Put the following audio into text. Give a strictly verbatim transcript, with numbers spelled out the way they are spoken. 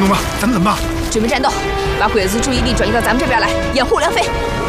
龙妈，咱们怎么办？ 准备战斗，把鬼子注意力转移到咱们这边来，掩护梁飞。